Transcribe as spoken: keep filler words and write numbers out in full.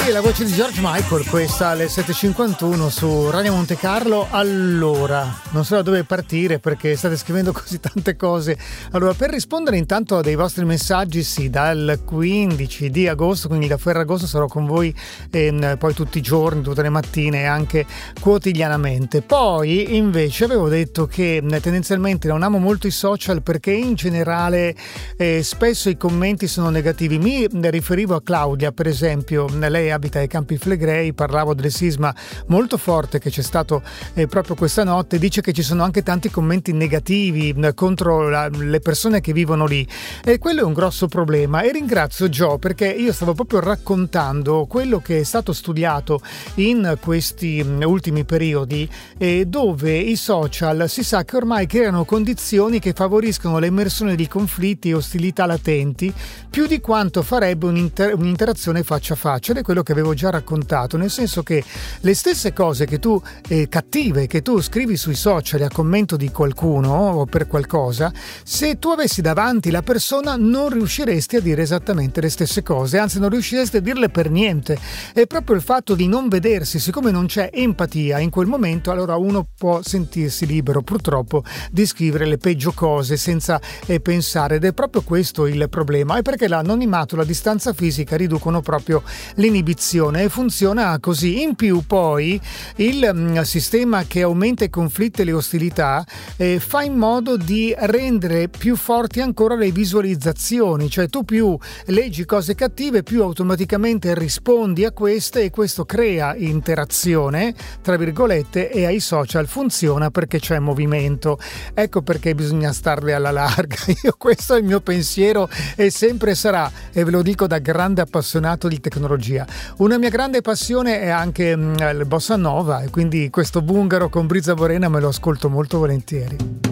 Sì, la voce di George Michael, questa alle sette e cinquantuno su Radio Monte Carlo. Allora, non so da dove partire perché state scrivendo così tante cose. Allora, per rispondere intanto a dei vostri messaggi, sì, dal quindici di agosto, quindi da Ferragosto sarò con voi ehm, poi tutti i giorni, tutte le mattine e anche quotidianamente. Poi invece avevo detto che tendenzialmente non amo molto i social perché in generale eh, spesso i commenti sono negativi. Mi riferivo a Claudia, per esempio, lei abita ai Campi Flegrei, parlavo del sisma molto forte che c'è stato eh, proprio questa notte, dice che ci sono anche tanti commenti negativi eh, contro la, le persone che vivono lì, e quello è un grosso problema. E ringrazio Gio perché io stavo proprio raccontando quello che è stato studiato in questi mh, ultimi periodi, eh, dove i social si sa che ormai creano condizioni che favoriscono l'emersione di conflitti e ostilità latenti più di quanto farebbe un'inter- un'interazione faccia a faccia. Ed è quello che avevo già raccontato, nel senso che le stesse cose che tu eh, cattive che tu scrivi sui social a commento di qualcuno o per qualcosa, se tu avessi davanti la persona non riusciresti a dire esattamente le stesse cose, anzi non riusciresti a dirle per niente. È proprio il fatto di non vedersi, siccome non c'è empatia in quel momento, allora uno può sentirsi libero purtroppo di scrivere le peggio cose senza eh, pensare, ed è proprio questo il problema. È perché l'anonimato, la distanza fisica riducono proprio l'inibizione, e funziona così. In più poi il mh, sistema che aumenta i conflitti e le ostilità eh, fa in modo di rendere più forti ancora le visualizzazioni, cioè tu più leggi cose cattive più automaticamente rispondi a queste, e questo crea interazione tra virgolette, e ai social funziona perché c'è movimento. Ecco perché bisogna starle alla larga. Io, questo è il mio pensiero e sempre sarà, e ve lo dico da grande appassionato di tecnologia. Una mia grande passione è anche mh, il bossa nova, e quindi questo bungaro con Briza Borena me lo ascolto molto volentieri.